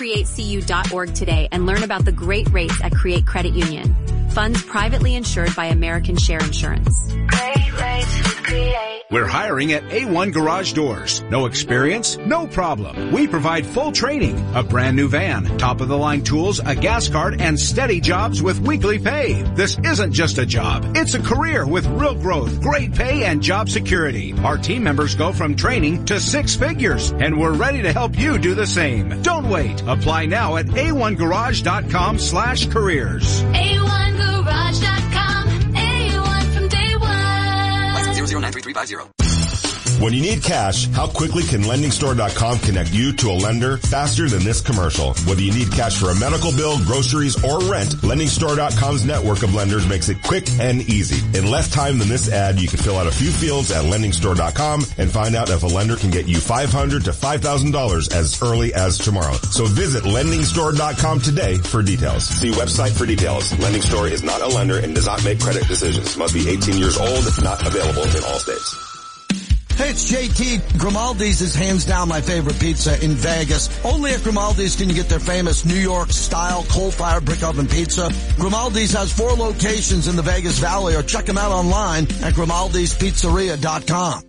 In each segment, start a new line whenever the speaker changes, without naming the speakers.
createcu.org today and learn about the great rates at Create Credit Union. Funds privately insured by American Share Insurance.
Great rates with Create.
We're hiring at A1 Garage Doors. No experience? No problem. We provide full training, a brand new van, top-of-the-line tools, a gas card, and steady jobs with weekly pay. This isn't just a job. It's a career with real growth, great pay, and job security. Our team members go from training to 6 figures, and we're ready to help you do the same. Don't wait. Apply now at a1garage.com/careers.
A1garage.com. A1 from day one.
License 009350.
When you need cash, how quickly can LendingStore.com connect you to a lender faster than this commercial? Whether you need cash for a medical bill, groceries, or rent, LendingStore.com's network of lenders makes it quick and easy. In less time than this ad, you can fill out a few fields at LendingStore.com and find out if a lender can get you $500 to $5,000 as early as tomorrow. So visit LendingStore.com today for details. See website for details. Lending Store is not a lender and does not make credit decisions. Must be 18 years old, not available in all states.
Hey, it's JT. Grimaldi's is hands down my favorite pizza in Vegas. Only at Grimaldi's can you get their famous New York-style coal-fired brick oven pizza. Grimaldi's has 4 locations in the Vegas Valley, or check them out online at Grimaldi'sPizzeria.com.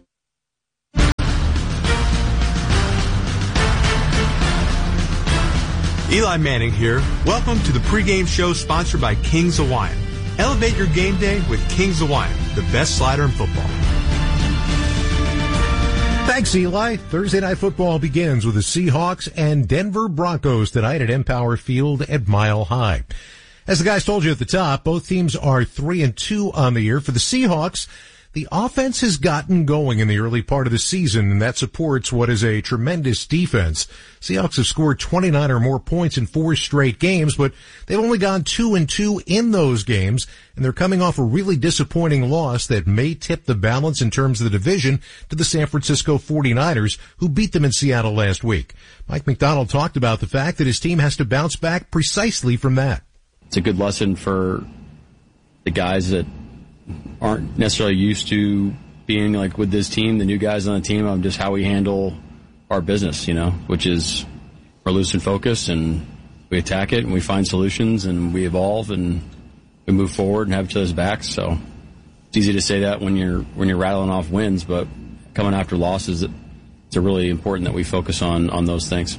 Eli Manning here. Welcome to the pregame show sponsored by King's Hawaiian. Elevate your game day with King's Hawaiian, the best slider in football.
Thanks, Eli. Thursday Night Football begins with the Seahawks and Denver Broncos tonight at Empower Field at Mile High. As the guys told you at the top, both teams are 3-2 on the year. For the Seahawks, the offense has gotten going in the early part of the season, and that supports what is a tremendous defense. Seahawks have scored 29 or more points in 4 straight games, but they've only gone 2-2 in those games, and they're coming off a really disappointing loss that may tip the balance in terms of the division to the San Francisco 49ers, who beat them in Seattle last week. Mike McDonald talked about the fact that his team has to bounce back precisely from that.
It's a good lesson for the guys that aren't necessarily used to being like with this team, the new guys on the team, on just how we handle our business, which is we're loose and focused and we attack it and we find solutions and we evolve and we move forward and have each other's backs. So it's easy to say that when you're rattling off wins, but coming after losses, it's really important that we focus on those things.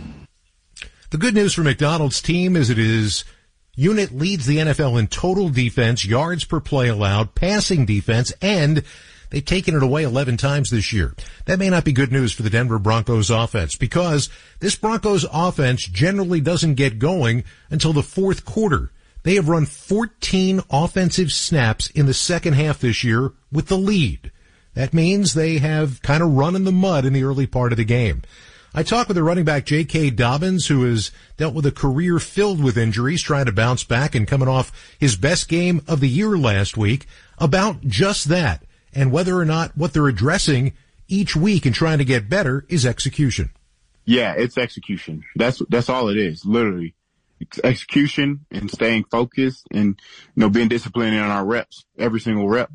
The good news for McDonald's team is his unit leads the NFL in total defense, yards per play allowed, passing defense, and they've taken it away 11 times this year. That may not be good news for the Denver Broncos offense, because this Broncos offense generally doesn't get going until the fourth quarter. They have run 14 offensive snaps in the second half this year with the lead. That means they have kind of run in the mud in the early part of the game. I talked with the running back J.K. Dobbins, who has dealt with a career filled with injuries, trying to bounce back and coming off his best game of the year last week, about just that, and whether or not what they're addressing each week and trying to get better is execution.
Yeah, it's execution. That's all it is, literally. It's execution and staying focused and, being disciplined in our reps. Every single rep,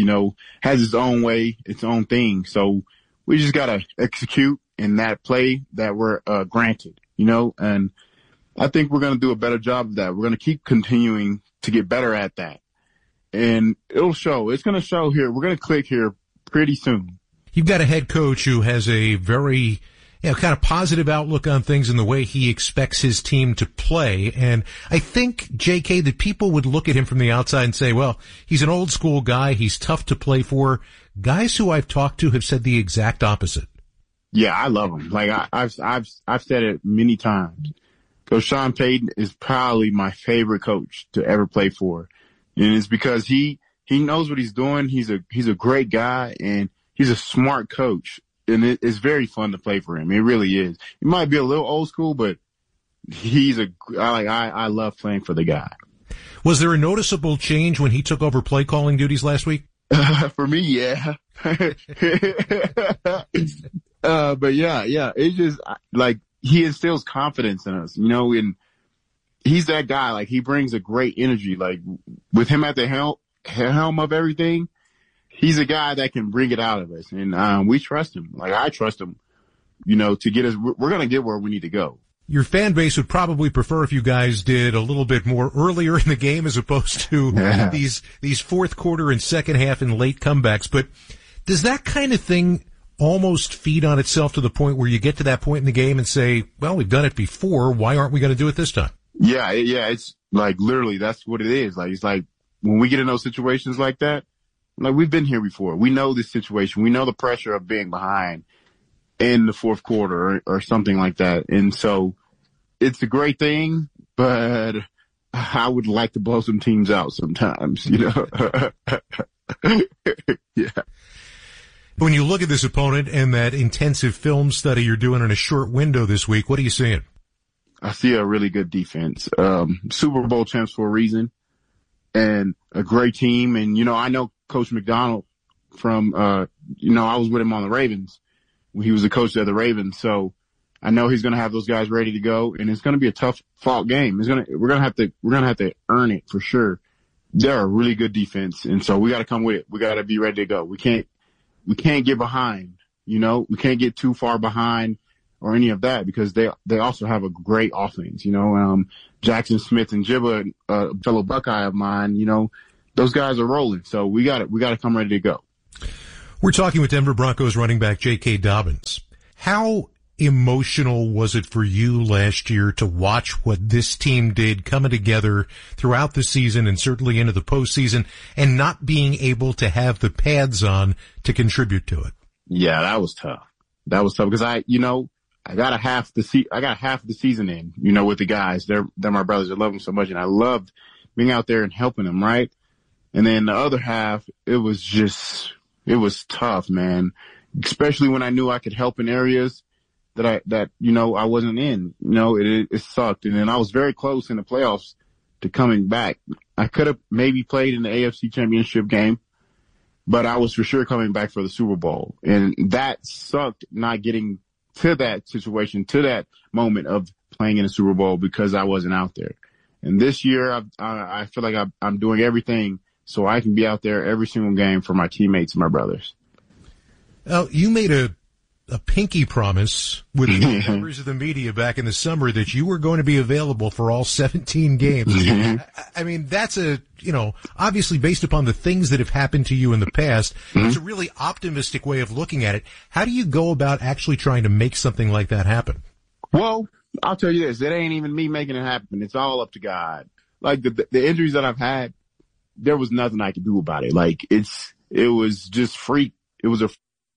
has its own way, its own thing. So we just got to execute in that play that we're granted, and I think we're going to do a better job of that. We're going to keep continuing to get better at that, and it'll show. It's going to show here. We're going to click here pretty soon.
You've got a head coach who has a very kind of positive outlook on things and the way he expects his team to play. And I think, JK, that people would look at him from the outside and say, well, he's an old school guy. He's tough to play for. Guys who I've talked to have said the exact opposite.
Yeah, I love him. Like I've said it many times. Coach Sean Payton is probably my favorite coach to ever play for. And it's because he knows what he's doing. He's a great guy and he's a smart coach. And it's very fun to play for him. It really is. He might be a little old school, but I love playing for the guy.
Was there a noticeable change when he took over play calling duties last week?
For me, yeah. But yeah, it's just like he instills confidence in us, and he's that guy. Like he brings a great energy. Like with him at the helm of everything, he's a guy that can bring it out of us, and we trust him. Like I trust him, to get us. We're gonna get where we need to go.
Your fan base would probably prefer if you guys did a little bit more earlier in the game as opposed to these fourth quarter and second half and late comebacks. But does that kind of thing almost feed on itself to the point where you get to that point in the game and say, well, we've done it before. Why aren't we going to do it this time?
Yeah. It's like literally that's what it is. Like, it's like when we get in those situations like that, like we've been here before. We know this situation. We know the pressure of being behind in the fourth quarter or something like that. And so it's a great thing, but I would like to blow some teams out sometimes, you know? Yeah.
When you look at this opponent and that intensive film study you're doing in a short window this week, what are you seeing?
I see a really good defense. Super Bowl champs for a reason and a great team. And, you know, I know Coach McDonald from, I was with him on the Ravens. He was the coach of the Ravens, so I know he's going to have those guys ready to go, and it's going to be a tough fought game. We're going to have to earn it for sure. They're a really good defense, and so we got to come with it. We got to be ready to go. We can't get behind. You know, we can't get too far behind or any of that because they also have a great offense. You know, Jackson Smith and Jibba, a fellow Buckeye of mine. You know, those guys are rolling, so we got to come ready to go.
We're talking with Denver Broncos running back J.K. Dobbins. How emotional was it for you last year to watch what this team did coming together throughout the season and certainly into the postseason and not being able to have the pads on to contribute to it?
Yeah, that was tough. Because I got half the season in, you know, with the guys. They're my brothers. I love them so much, and I loved being out there and helping them, right? And then the other half, it was tough, man, especially when I knew I could help in areas that I wasn't in. You know, it sucked. And then I was very close in the playoffs to coming back. I could have maybe played in the AFC Championship game, but I was for sure coming back for the Super Bowl. And that sucked, not getting to that situation, to that moment of playing in a Super Bowl because I wasn't out there. And this year, I feel like I'm doing everything so I can be out there every single game for my teammates and my brothers.
You made a pinky promise with members of the media back in the summer that you were going to be available for all 17 games. I mean, that's obviously based upon the things that have happened to you in the past, it's a really optimistic way of looking at it. How do you go about actually trying to make something like that happen?
Well, I'll tell you this. It ain't even me making it happen. It's all up to God. Like the injuries that I've had, there was nothing I could do about it. Like it was just freak. It was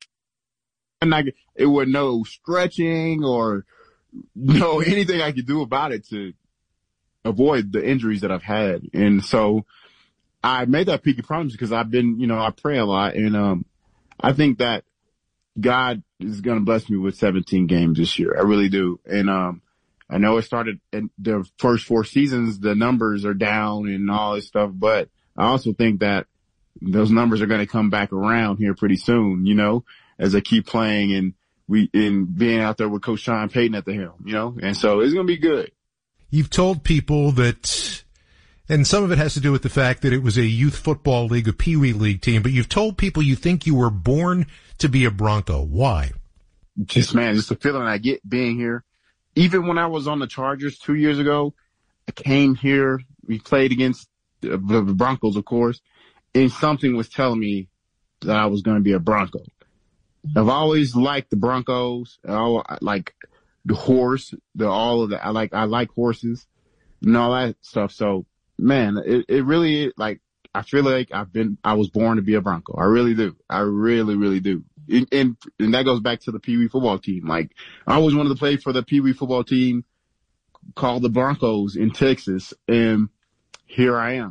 it was no stretching or no anything I could do about it to avoid the injuries that I've had. And so I made that pinky promise because I've been, I pray a lot, and I think that God is going to bless me with 17 games this year. I really do. And I know it started in the first 4 seasons, the numbers are down and all this stuff, but I also think that those numbers are going to come back around here pretty soon, as I keep playing and being out there with Coach Sean Payton at the helm, and so it's going to be good.
You've told people that, and some of it has to do with the fact that it was a youth football league, a Pee Wee league team, but you've told people you think you were born to be a Bronco. Why?
Just the feeling I get being here. Even when I was on the Chargers 2 years ago, I came here, we played against the Broncos, of course, and something was telling me that I was going to be a Bronco. I've always liked the Broncos. I like the horse, I like horses and all that stuff. So, man, it really, I feel like I was born to be a Bronco. I really do. I really, really do. And that goes back to the Pee Wee football team. Like, I always wanted to play for the Pee Wee football team called the Broncos in Texas. And here I am,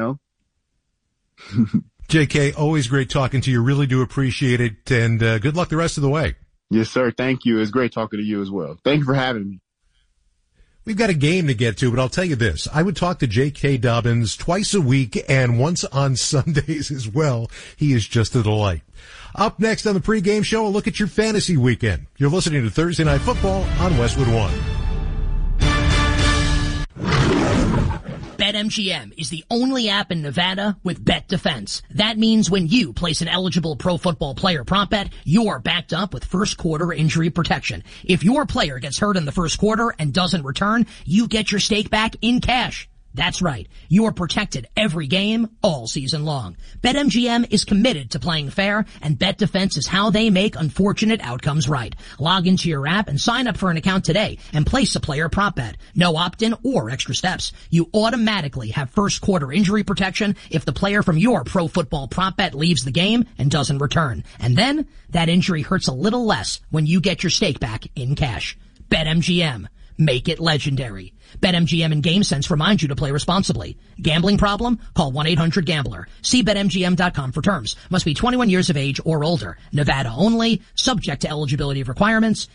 JK, always great talking to you. Really do appreciate it. And good luck the rest of the way.
Yes, sir. Thank you. It's great talking to you as well. Thank you for having me.
We've got a game to get to, but I'll tell you this. I would talk to J.K. Dobbins twice a week and once on Sundays as well. He is just a delight. Up next on the pregame show, a look at your fantasy weekend. You're listening to Thursday Night Football on Westwood One.
BetMGM is the only app in Nevada with Bet Defense. That means when you place an eligible pro football player prop bet, you're backed up with first quarter injury protection. If your player gets hurt in the first quarter and doesn't return, you get your stake back in cash. That's right. You are protected every game, all season long. BetMGM is committed to playing fair, and Bet Defense is how they make unfortunate outcomes right. Log into your app and sign up for an account today and place a player prop bet. No opt-in or extra steps. You automatically have first quarter injury protection if the player from your pro football prop bet leaves the game and doesn't return. And then that injury hurts a little less when you get your stake back in cash. BetMGM. Make it legendary. BetMGM and GameSense remind you to play responsibly. Gambling problem? Call 1-800-GAMBLER. See BetMGM.com for terms. Must be 21 years of age or older. Nevada only. Subject to eligibility requirements.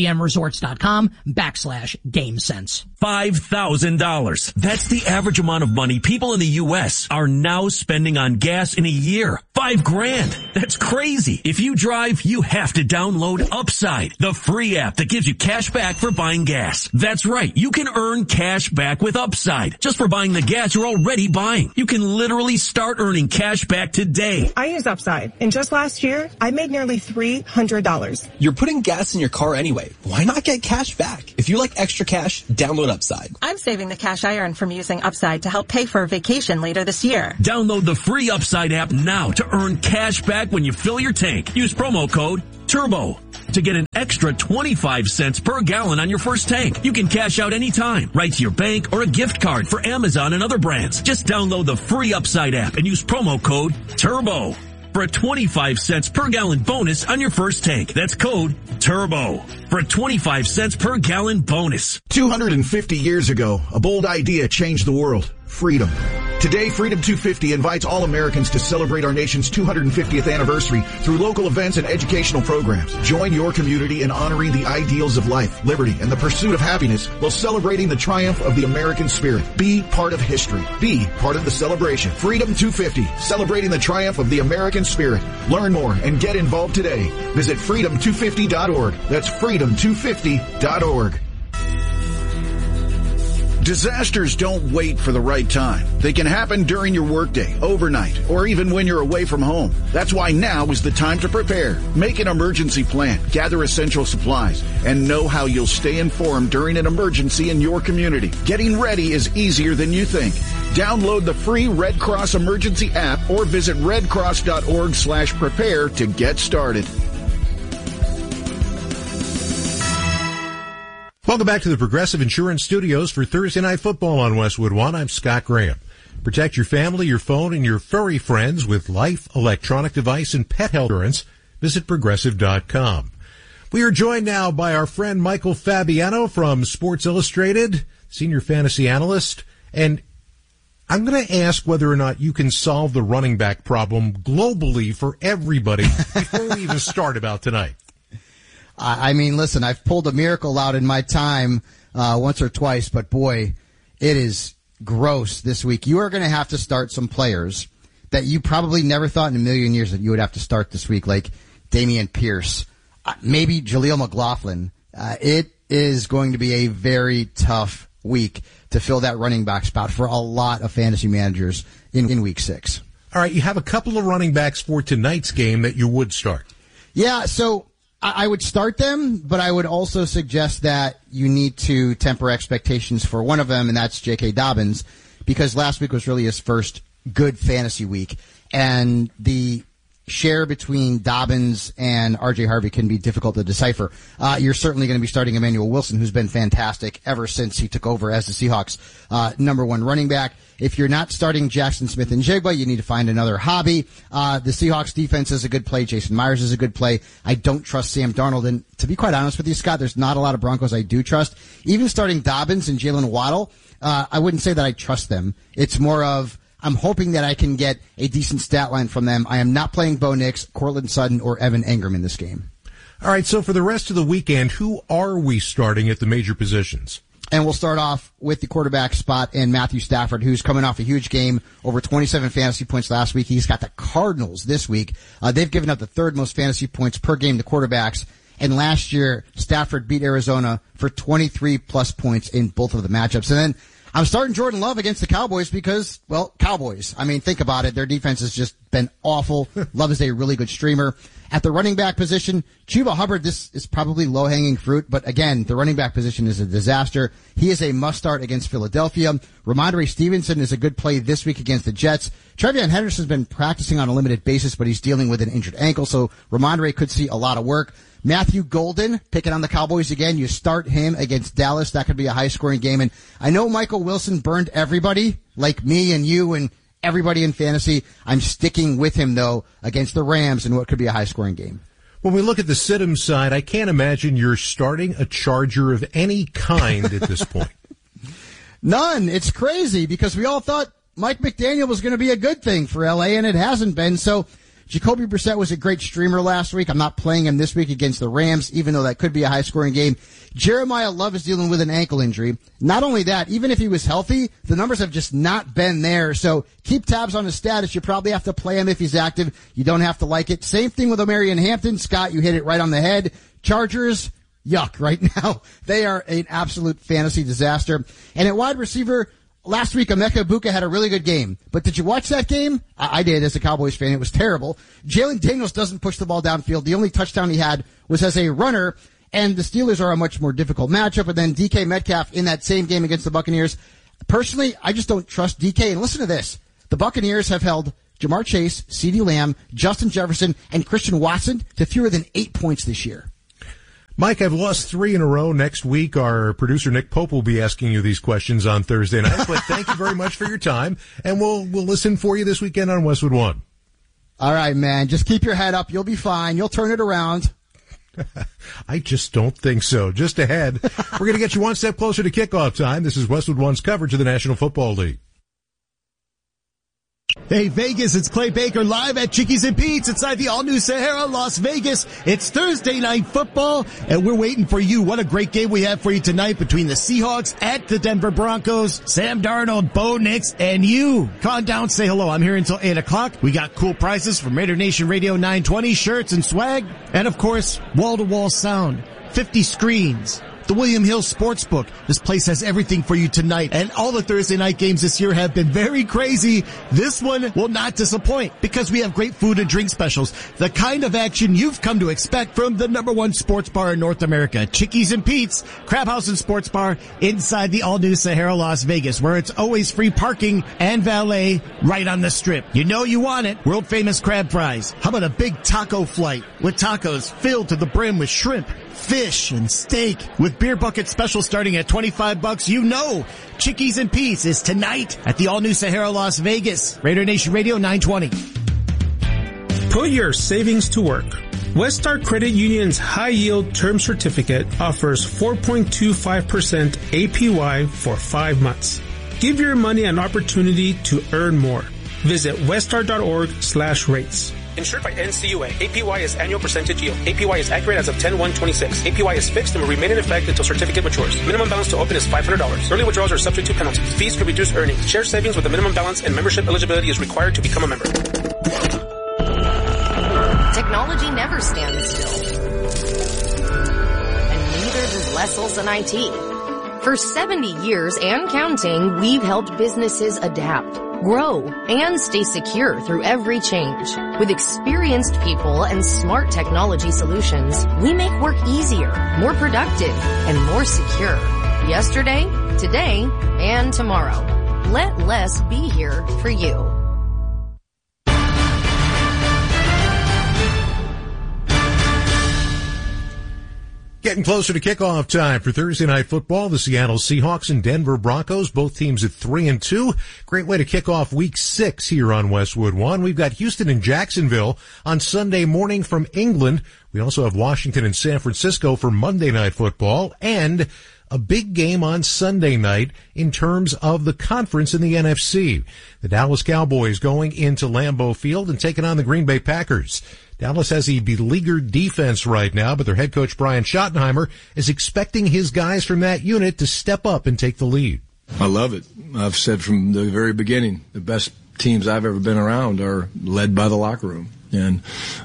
MGMResorts.com/GameSense.
$5,000. That's the average amount of money people in the U.S. are now spending on gas in a year. $5,000. That's crazy. If you drive, you have to download Upside, the free app that gives you cash back for buying gas. That's right. You can earn cash back with Upside just for buying the gas you're already buying. You can literally start earning cash back today.
I use Upside, and just last year, I made nearly $300.
You're putting gas in your car anyway. Why not get cash back? If you like extra cash, download Upside.
I'm saving the cash I earn from using Upside to help pay for a vacation later this year.
Download the free Upside app now to earn cash back when you fill your tank. Use promo code TURBO to get an extra 25 cents per gallon on your first tank. You can cash out anytime, right to your bank or a gift card for Amazon and other brands. Just download the free Upside app and use promo code TURBO for a 25 cents per gallon bonus on your first tank. That's code TURBO for a 25 cents per gallon bonus.
250 years ago, a bold idea changed the world. Freedom. Today, Freedom 250 invites all Americans to celebrate our nation's 250th anniversary through local events and educational programs. Join your community in honoring the ideals of life, liberty, and the pursuit of happiness while celebrating the triumph of the American spirit. Be part of history. Be part of the celebration. Freedom 250, celebrating the triumph of the American spirit. Learn more and get involved today. Visit freedom250.org. That's freedom250.org. Disasters don't wait for the right time. They can happen during your workday, overnight, or even when you're away from home. That's why now is the time to prepare. Make an emergency plan, gather essential supplies, and know how you'll stay informed during an emergency in your community. Getting ready is easier than you think. Download the free Red Cross Emergency app or visit redcross.org/prepare to get started.
Welcome back to the Progressive Insurance Studios for Thursday Night Football on Westwood One. I'm Scott Graham. Protect your family, your phone, and your furry friends with life, electronic device, and pet health insurance. Visit Progressive.com. We are joined now by our friend Michael Fabiano from Sports Illustrated, senior fantasy analyst. And I'm going to ask whether or not you can solve the running back problem globally for everybody before we even start about tonight.
I mean, listen, I've pulled a miracle out in my time once or twice, but boy, it is gross this week. You are going to have to start some players that you probably never thought in a million years that you would have to start this week, like Dameon Pierce, maybe Jaleel McLaughlin. It is going to be a very tough week to fill that running back spot for a lot of fantasy managers in week 6.
All right, you have a couple of running backs for tonight's game that you would start.
Yeah, so I would start them, but I would also suggest that you need to temper expectations for one of them, and that's J.K. Dobbins, because last week was really his first good fantasy week, and the share between Dobbins and R.J. Harvey can be difficult to decipher. You're certainly going to be starting Emmanuel Wilson, who's been fantastic ever since he took over as the Seahawks' number one running back. If you're not starting Jackson Smith and Jigba, you need to find another hobby. The Seahawks defense is a good play. Jason Myers is a good play. I don't trust Sam Darnold. And to be quite honest with you, Scott, there's not a lot of Broncos I do trust. Even starting Dobbins and Jalen Waddle, I wouldn't say that I trust them. It's more of I'm hoping that I can get a decent stat line from them. I am not playing Bo Nix, Cortland Sutton, or Evan Engram in this game.
All right, so for the rest of the weekend, who are we starting at the major positions?
And we'll start off with the quarterback spot and Matthew Stafford, who's coming off a huge game, over 27 fantasy points last week. He's got the Cardinals this week. They've given up the third most fantasy points per game to quarterbacks. And last year, Stafford beat Arizona for 23-plus points in both of the matchups. And then I'm starting Jordan Love against the Cowboys because, well, Cowboys. I mean, think about it. Their defense has just been awful. Love is a really good streamer. At the running back position, Chuba Hubbard, this is probably low-hanging fruit, but again, the running back position is a disaster. He is a must-start against Philadelphia. Ramondre Stevenson is a good play this week against the Jets. Trevion Henderson's been practicing on a limited basis, but he's dealing with an injured ankle, so Ramondre could see a lot of work. Matthew Golden, picking on the Cowboys again. You start him against Dallas. That could be a high-scoring game. And I know Michael Wilson burned everybody, like me and you and everybody in fantasy. I'm sticking with him, though, against the Rams in what could be a high-scoring game.
When we look at the sit-em side, I can't imagine you're starting a Charger of any kind at this point.
None. It's crazy because we all thought Mike McDaniel was going to be a good thing for L.A., and it hasn't been. So Jacoby Brissett was a great streamer last week. I'm not playing him this week against the Rams, even though that could be a high-scoring game. Jeremiah Love is dealing with an ankle injury. Not only that, even if he was healthy, the numbers have just not been there. So keep tabs on his status. You probably have to play him if he's active. You don't have to like it. Same thing with Omarion Hampton. Scott, you hit it right on the head. Chargers, yuck right now. They are an absolute fantasy disaster. And at wide receiver, last week, Emeka Egbuka had a really good game. But did you watch that game? I did as a Cowboys fan. It was terrible. Jalen Daniels doesn't push the ball downfield. The only touchdown he had was as a runner. And the Steelers are a much more difficult matchup. And then DK Metcalf in that same game against the Buccaneers. Personally, I just don't trust DK. And listen to this. The Buccaneers have held Jamar Chase, CeeDee Lamb, Justin Jefferson, and Christian Watson to fewer than 8 points this year.
Mike, I've lost 3 in a row. Next week, our producer Nick Pope will be asking you these questions on Thursday night. But thank you very much for your time, and we'll listen for you this weekend on Westwood One.
All right, man. Just keep your head up. You'll be fine. You'll turn it around.
I just don't think so. Just ahead, we're going to get you one step closer to kickoff time. This is Westwood One's coverage of the National Football League.
Hey Vegas, it's Clay Baker live at Chickies and Pete's inside the all-new Sahara, Las Vegas. It's Thursday night football, and we're waiting for you. What a great game we have for you tonight between the Seahawks at the Denver Broncos, Sam Darnold, Bo Nix, and you. Come on down, say hello. I'm here until 8 o'clock. We got cool prices from Raider Nation Radio 920, shirts and swag, and of course, wall-to-wall sound, 50 screens. The William Hill Sportsbook. This place has everything for you tonight. And all the Thursday night games this year have been very crazy. This one will not disappoint because we have great food and drink specials. The kind of action you've come to expect from the #1 sports bar in North America. Chickies and Pete's, Crab House and Sports Bar inside the all-new Sahara, Las Vegas, where it's always free parking and valet right on the strip. You know you want it. World famous crab fries. How about a big taco flight with tacos filled to the brim with shrimp, fish, and steak with beer bucket special starting at $25. You know Chickies and Pete's is tonight at the all-new Sahara, Las Vegas. Raider Nation Radio 920.
Put your savings to work. Westar Credit Union's high-yield term certificate offers 4.25% APY for 5 months. Give your money an opportunity to earn more. Visit westar.org/rates.
Insured by NCUA. APY is annual percentage yield. APY is accurate as of 10/1/26. APY is fixed and will remain in effect until certificate matures. Minimum balance to open is $500. Early withdrawals are subject to penalties. Fees could reduce earnings. Share savings with a minimum balance and membership eligibility is required to become a member.
Technology never stands still. And neither does Les Olson IT. For 70 years and counting, we've helped businesses adapt, grow, and stay secure through every change. With experienced people and smart technology solutions, we make work easier, more productive, and more secure. Yesterday, today, and tomorrow. Let Les be here for you.
Getting closer to kickoff time for Thursday night football. The Seattle Seahawks and Denver Broncos, both teams at 3-2. Great way to kick off week 6 here on Westwood One. We've got Houston and Jacksonville on Sunday morning from England. We also have Washington and San Francisco for Monday night football, and a big game on Sunday night in terms of the conference in the NFC. The Dallas Cowboys going into Lambeau Field and taking on the Green Bay Packers. Dallas has a beleaguered defense right now, but their head coach Brian Schottenheimer is expecting his guys from that unit to step up and take the lead.
I love it. I've said from the very beginning, the best teams I've ever been around are led by the locker room. And,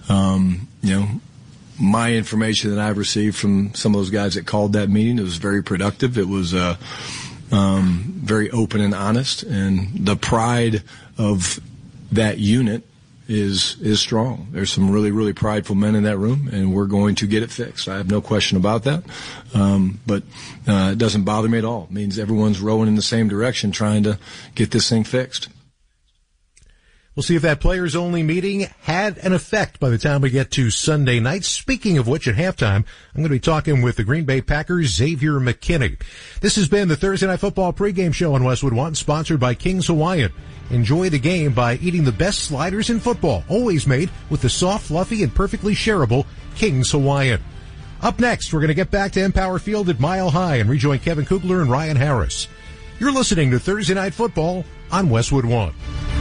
my information that I've received from some of those guys that called that meeting, it was very productive. It was very very open and honest, and the pride of that unit is strong. There's some really, really prideful men in that room, and we're going to get it fixed. I have no question about that. But it doesn't bother me at all. It means everyone's rowing in the same direction, trying to get this thing fixed.
We'll see if that players-only meeting had an effect by the time we get to Sunday night. Speaking of which, at halftime, I'm going to be talking with the Green Bay Packers' Xavier McKinney. This has been the Thursday Night Football pregame show on Westwood One, sponsored by King's Hawaiian. Enjoy the game by eating the best sliders in football, always made with the soft, fluffy, and perfectly shareable King's Hawaiian. Up next, we're going to get back to Empower Field at Mile High and rejoin Kevin Kugler and Ryan Harris. You're listening to Thursday Night Football on Westwood One.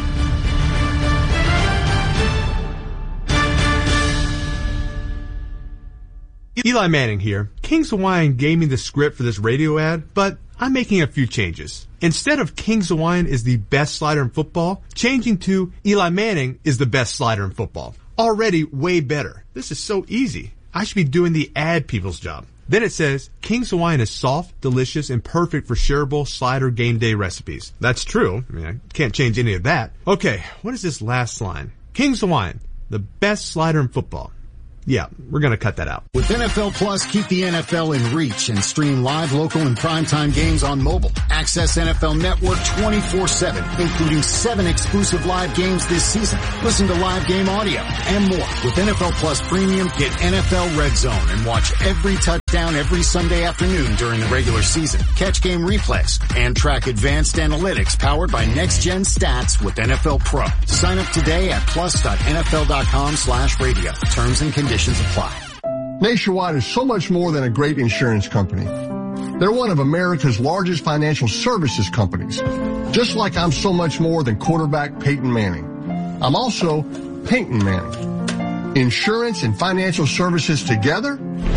Eli Manning here. King's Hawaiian gave me the script for this radio ad, but I'm making a few changes. Instead of King's Hawaiian is the best slider in football, changing to Eli Manning is the best slider in football. Already way better. This is so easy. I should be doing the ad people's job. Then it says, King's Hawaiian is soft, delicious, and perfect for shareable slider game day recipes. That's true. I mean, I can't change any of that. Okay, what is this last line? King's Hawaiian, the best slider in football. Yeah, we're going to cut that out.
With NFL Plus, keep the NFL in reach and stream live, local, and primetime games on mobile. Access NFL Network 24/7, including 7 exclusive live games this season. Listen to live game audio and more. With NFL Plus Premium, get NFL Red Zone and watch every touchdown every Sunday afternoon during the regular season. Catch game replays and track advanced analytics powered by Next Gen Stats with NFL Pro. Sign up today at plus.nfl.com/radio. Terms and conditions apply.
Nationwide is so much more than a great insurance company. They're one of America's largest financial services companies. Just like I'm so much more than quarterback Peyton Manning. I'm also Peyton Manning. Insurance and financial services together,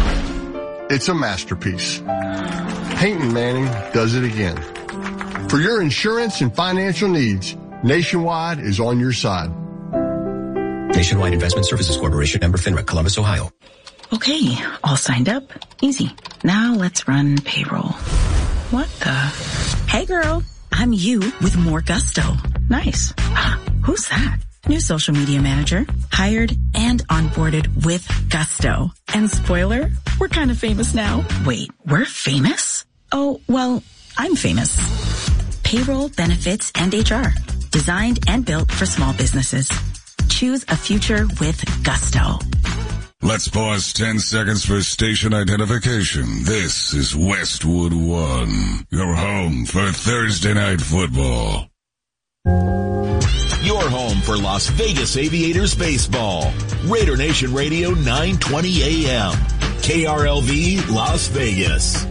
it's a masterpiece. Peyton Manning does it again. For your insurance and financial needs, Nationwide is on your side.
Nationwide Investment Services Corporation, member FINRA, Columbus, Ohio.
Okay, all signed up. Easy. Now let's run payroll. What the? Hey girl, I'm you with more gusto. Nice. Who's that? New social media manager. Hired and onboarded with gusto. And spoiler, we're kind of famous now. Wait, we're famous? Oh, well, I'm famous. Payroll, benefits, and HR. Designed and built for small businesses. Choose a future with gusto.
Let's pause 10 seconds for station identification. This is Westwood One, your home for Thursday Night Football.
Your home for Las Vegas Aviators baseball. Raider Nation Radio 920 AM. KRLV Las Vegas.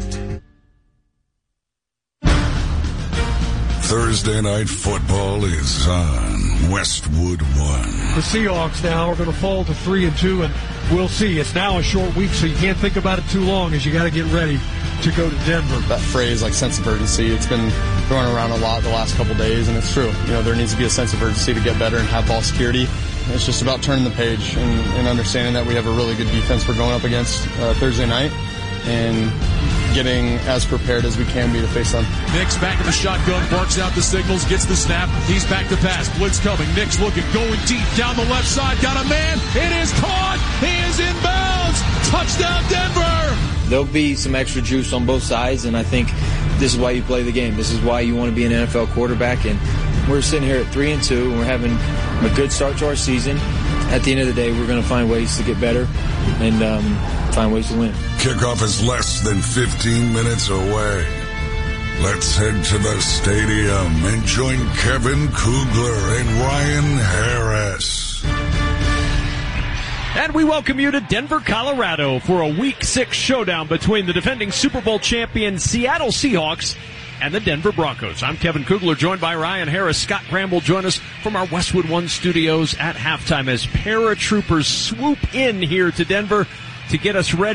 Thursday Night Football is on Westwood One.
The Seahawks now are going to fall to 3-2, and we'll see. It's now a short week, so you can't think about it too long as you got to get ready to go to Denver.
That phrase, like sense of urgency, it's been thrown around a lot the last couple days, and it's true. You know, there needs to be a sense of urgency to get better and have ball security. It's just about turning the page and understanding that we have a really good defense we're going up against Thursday night, and getting as prepared as we can be to face them.
Nix back in the shotgun, barks out the signals, gets the snap. He's back to pass. Blitz coming. Nix looking, going deep down the left side. Got a man. It is caught. He is inbounds. Touchdown, Denver.
There'll be some extra juice on both sides, and I think this is why you play the game. This is why you want to be an NFL quarterback. And we're sitting here at 3-2, and we're having a good start to our season. At the end of the day, we're going to find ways to get better and find ways to win.
Kickoff is less than 15 minutes away. Let's head to the stadium and join Kevin Kugler and Ryan Harris.
And we welcome you to Denver, Colorado for a Week 6 showdown between the defending Super Bowl champion Seattle Seahawks and the Denver Broncos. I'm Kevin Kugler, joined by Ryan Harris. Scott Graham will join us from our Westwood One studios at halftime as paratroopers swoop in here to Denver to get us ready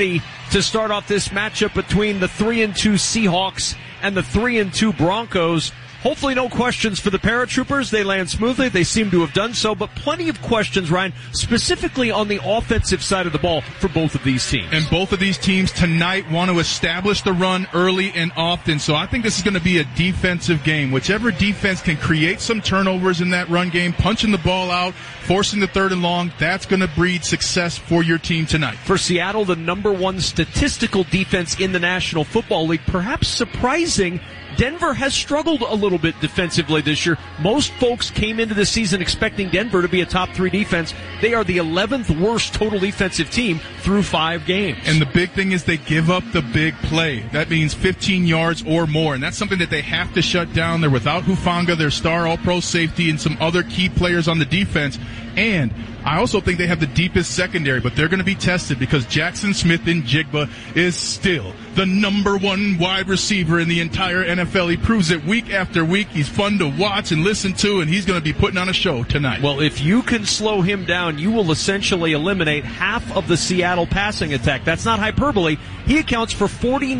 to start off this matchup between the 3-2 Seahawks and the 3-2 Broncos. Hopefully no questions for the paratroopers. They land smoothly. They seem to have done so, but plenty of questions, Ryan, specifically on the offensive side of the ball for both of these teams.
And both of these teams tonight want to establish the run early and often. So I think this is going to be a defensive game. Whichever defense can create some turnovers in that run game, punching the ball out, forcing the 3rd and long, that's going to breed success for your team tonight.
For Seattle, the number 1 statistical defense in the National Football League, perhaps surprising. Denver has struggled a little bit defensively this year. Most folks came into the season expecting Denver to be a top 3 defense. They are the 11th worst total defensive team through 5 games.
And the big thing is they give up the big play. That means 15 yards or more, and that's something that they have to shut down. They're without Hufanga, their star all-pro safety, and some other key players on the defense. And I also think they have the deepest secondary, but they're going to be tested because Jackson Smith-Njigba is still the number 1 wide receiver in the entire NFL. He proves it week after week. He's fun to watch and listen to, and he's going to be putting on a show tonight.
Well, if you can slow him down, you will essentially eliminate half of the Seattle passing attack. That's not hyperbole. He accounts for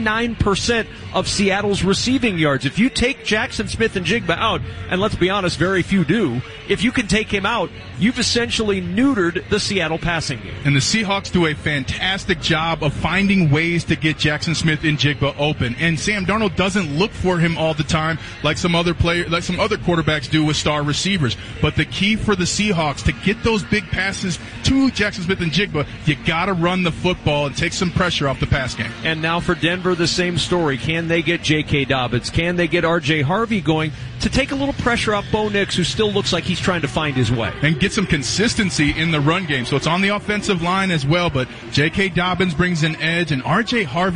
49% of Seattle's receiving yards. If you take Jackson Smith-Njigba out, and let's be honest, very few do, if you can take him out, you've essentially neutered the Seattle passing game.
And the Seahawks do a fantastic job of finding ways to get Jackson Smith-Njigba open. And Sam Darnold doesn't look for him all the time like some other quarterbacks do with star receivers. But the key for the Seahawks to get those big passes to Jackson Smith-Njigba, you gotta run the football and take some pressure off the pass game.
And now for Denver, the same story. Can they get J.K. Dobbins? Can they get R.J. Harvey going to take a little pressure off Bo Nix, who still looks like he's trying to find his way?
And get some consistency in the run game. So it's on the offensive line as well, but J.K. Dobbins brings an edge, and R.J. Harvey